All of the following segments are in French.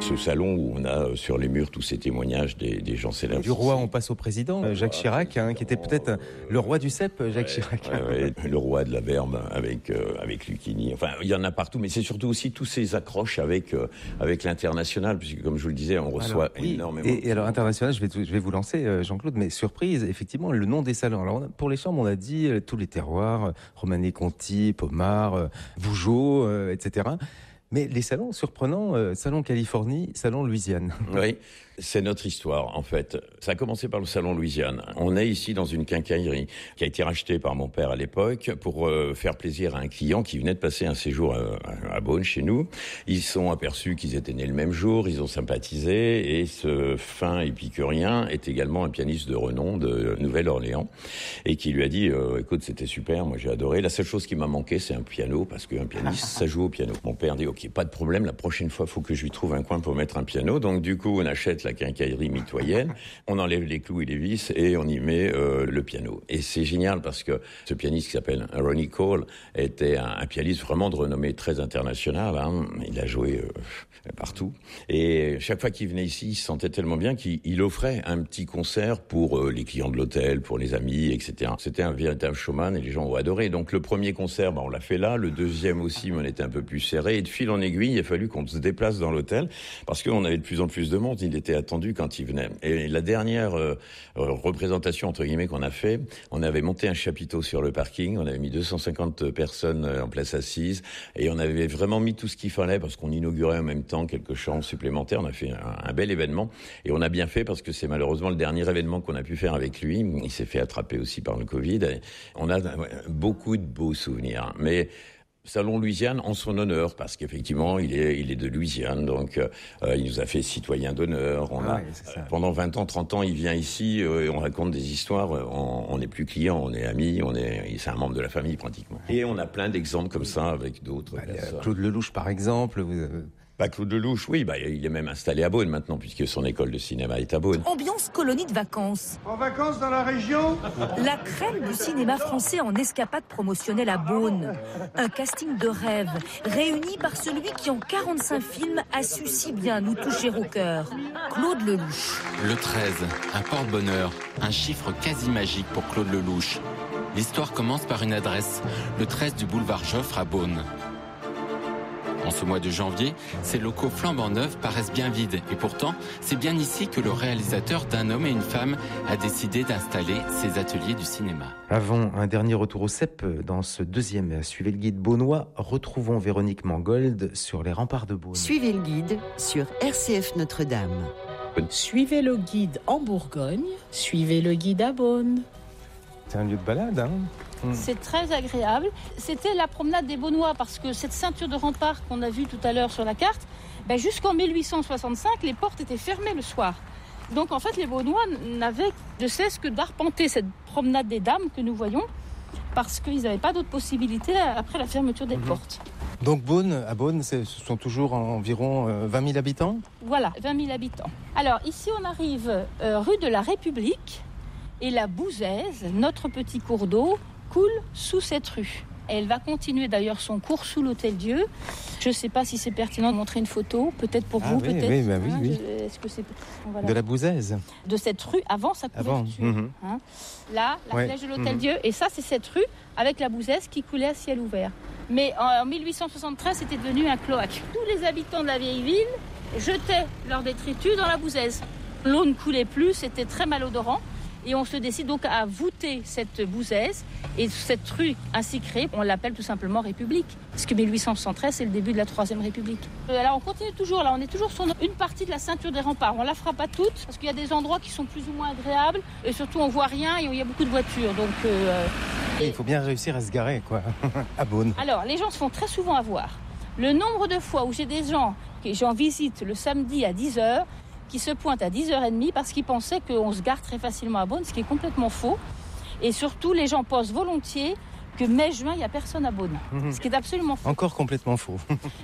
Ce salon où on a sur les murs tous ces témoignages des gens célèbres. Du roi, on passe au président, Jacques Chirac, qui était peut-être le roi du cep, Jacques Chirac. Le roi de la verbe avec Lucchini. Enfin, il y en a partout, mais c'est surtout aussi tous ces accroches avec l'international, puisque comme je vous le disais, on reçoit énormément. Et alors, international, je vais vous lancer, Jean-Claude, mais surprise, effectivement, le nom des salons. Alors, pour les chambres, on a dit tous les terroirs, Romanée-Conti, Pommard, Vougeot, etc. Mais les salons surprenants, salon Californie, salon Louisiane. Oui, c'est notre histoire en fait. Ça a commencé par le salon Louisiane. On est ici dans une quincaillerie qui a été rachetée par mon père à l'époque pour faire plaisir à un client qui venait de passer un séjour à Beaune chez nous. Ils se sont aperçus qu'ils étaient nés le même jour, ils ont sympathisé et ce fin épicurien est également un pianiste de renom de Nouvelle-Orléans et qui lui a dit écoute, c'était super, moi j'ai adoré. La seule chose qui m'a manqué, c'est un piano parce qu'un pianiste, ça joue au piano. Mon père dit ok, pas de problème, la prochaine fois, faut que je lui trouve un coin pour mettre un piano. Donc du coup, on achète la quincaillerie mitoyenne, on enlève les clous et les vis et on y met le piano. Et c'est génial parce que ce pianiste qui s'appelle Ronnie Cole était un pianiste vraiment de renommée très internationale. Hein. Il a joué partout. Et chaque fois qu'il venait ici, il se sentait tellement bien qu'il offrait un petit concert pour les clients de l'hôtel, pour les amis, etc. C'était un véritable showman et les gens ont adoré. Donc le premier concert, on l'a fait là. Le deuxième aussi, mais on était un peu plus serré. Et de fil en aiguille, il a fallu qu'on se déplace dans l'hôtel parce qu'on avait de plus en plus de monde. Il était attendu quand il venait. Et la dernière représentation, entre guillemets, qu'on a fait, on avait monté un chapiteau sur le parking, on avait mis 250 personnes en place assise, et on avait vraiment mis tout ce qu'il fallait, parce qu'on inaugurait en même temps quelques chambres supplémentaires. On a fait un bel événement, et on a bien fait, parce que c'est malheureusement le dernier événement qu'on a pu faire avec lui. Il s'est fait attraper aussi par le Covid. Et on a beaucoup de beaux souvenirs. Mais Salon Louisiane en son honneur, parce qu'effectivement, il est de Louisiane, donc il nous a fait citoyen d'honneur. Pendant 20 ans, 30 ans, il vient ici et on raconte des histoires. On n'est plus client, on est amis, c'est un membre de la famille pratiquement. Et on a plein d'exemples comme ça avec d'autres. Claude Lelouch, par exemple. Claude Lelouch, oui, il est même installé à Beaune maintenant, puisque son école de cinéma est à Beaune. Ambiance colonie de vacances. En vacances dans la région ? La crème du cinéma français en escapade promotionnelle à Beaune. Un casting de rêve, réuni par celui qui en 45 films a su si bien nous toucher au cœur. Claude Lelouch. Le 13, un porte-bonheur, un chiffre quasi magique pour Claude Lelouch. L'histoire commence par une adresse, le 13 du boulevard Joffre à Beaune. En ce mois de janvier, ces locaux flambant neufs paraissent bien vides. Et pourtant, c'est bien ici que le réalisateur d'Un homme et une femme a décidé d'installer ses ateliers du cinéma. Avant un dernier retour au CEP, dans ce deuxième Suivez le guide beaunois, retrouvons Véronique Mangold sur les remparts de Beaune. Suivez le guide sur RCF Notre-Dame. Suivez le guide en Bourgogne, suivez le guide à Beaune. C'est un lieu de balade, hein ? C'est très agréable. C'était la promenade des Beaunois, parce que cette ceinture de rempart qu'on a vue tout à l'heure sur la carte, jusqu'en 1865, les portes étaient fermées le soir. Donc en fait, les Beaunois n'avaient de cesse que d'arpenter cette promenade des dames que nous voyons, parce qu'ils n'avaient pas d'autre possibilité après la fermeture des portes. Donc à Beaune, ce sont toujours environ 20 000 habitants ? Voilà, 20 000 habitants. Alors ici, on arrive rue de la République, et la Bouzaise, notre petit cours d'eau, coule sous cette rue. Elle va continuer d'ailleurs son cours sous l'Hôtel-Dieu. Je ne sais pas si c'est pertinent de montrer une photo, peut-être pour vous, oui, peut-être. Oui. Est-ce que c'est... Voilà. De la Bouzaise. De cette rue avant sa couverture. Là, la flèche de l'Hôtel-Dieu. Et ça, c'est cette rue avec la Bouzaise qui coulait à ciel ouvert. Mais en 1873, c'était devenu un cloaque. Tous les habitants de la vieille ville jetaient leurs détritus dans la Bouzaise. L'eau ne coulait plus, c'était très malodorant. Et on se décide donc à voûter cette Bouzaise. Et cette rue ainsi créée, on l'appelle tout simplement République. Parce que 1873, c'est le début de la Troisième République. Alors on continue toujours, là on est toujours sur une partie de la ceinture des remparts. On la fera pas toute, parce qu'il y a des endroits qui sont plus ou moins agréables. Et surtout on voit rien et il y a beaucoup de voitures. Donc, il faut bien réussir à se garer, quoi, à Beaune. Alors les gens se font très souvent avoir. Le nombre de fois où j'ai des gens que j'en visite le samedi à 10h, qui se pointent à 10h30 parce qu'ils pensaient qu'on se gare très facilement à Beaune, ce qui est complètement faux. Et surtout, les gens pensent volontiers que mai-juin, il n'y a personne à Beaune, ce qui est absolument faux. Encore complètement faux.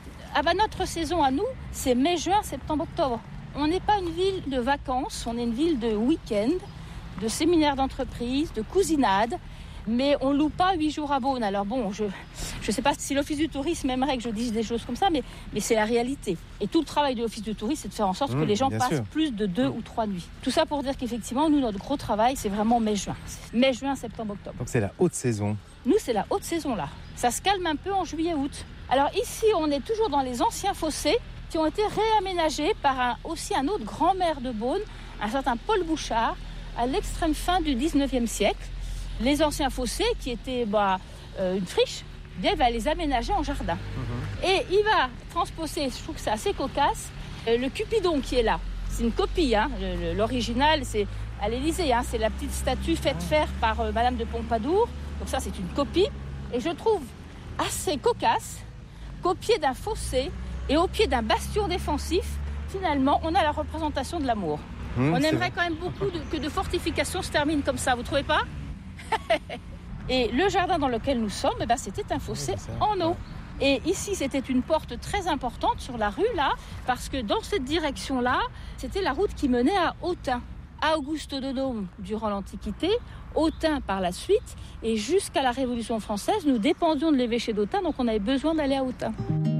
Notre saison à nous, c'est mai-juin, septembre-octobre. On n'est pas une ville de vacances, on est une ville de week-end, de séminaires d'entreprise, de cousinade. Mais on ne loue pas 8 jours à Beaune. Alors bon, je ne sais pas si l'Office du tourisme aimerait que je dise des choses comme ça, mais c'est la réalité. Et tout le travail de l'Office du tourisme, c'est de faire en sorte que les gens passent plus de 2 ou 3 nuits. Tout ça pour dire qu'effectivement, nous, notre gros travail, c'est vraiment mai-juin. Mai-juin, septembre-octobre. Donc c'est la haute saison. Nous, c'est la haute saison là. Ça se calme un peu en juillet-août. Alors ici, on est toujours dans les anciens fossés qui ont été réaménagés par aussi un autre grand maire de Beaune, un certain Paul Bouchard, à l'extrême fin du 19e siècle. Les anciens fossés, qui étaient une friche, il va les aménager en jardin. Et il va transposer, je trouve que c'est assez cocasse, le Cupidon qui est là. C'est une copie, hein. L'original, c'est à l'Élysée, hein. C'est la petite statue faite faire par Madame de Pompadour. Donc ça, c'est une copie. Et je trouve assez cocasse qu'au pied d'un fossé et au pied d'un bastion défensif, finalement, on a la représentation de l'amour. On aimerait quand même beaucoup que de fortifications se terminent comme ça, vous ne trouvez pas? Et le jardin dans lequel nous sommes, c'était un fossé en eau. Et ici, c'était une porte très importante sur la rue, là, parce que dans cette direction-là, c'était la route qui menait à Autun. À Auguste-Dodome durant l'Antiquité, Autun par la suite, et jusqu'à la Révolution française, nous dépendions de l'évêché d'Autun, donc on avait besoin d'aller à Autun.